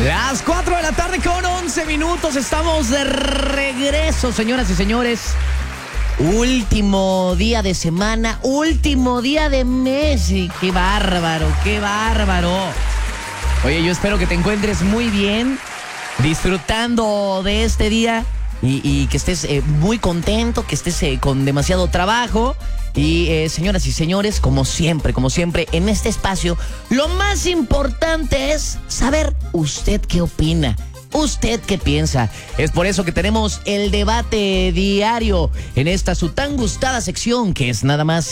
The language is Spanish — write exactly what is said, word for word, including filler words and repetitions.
Las cuatro de la tarde con once minutos. Estamos de regreso, señoras y señores. Último día de semana, último día de mes. Y qué bárbaro, qué bárbaro. Oye, yo espero que te encuentres muy bien, disfrutando de este día y, y que estés eh, muy contento, que estés eh, con demasiado trabajo. Y eh, señoras y señores, como siempre, como siempre, en este espacio, lo más importante es saber usted qué opina. ¿Usted qué piensa? Es por eso que tenemos el debate diario en esta su tan gustada sección, que es nada más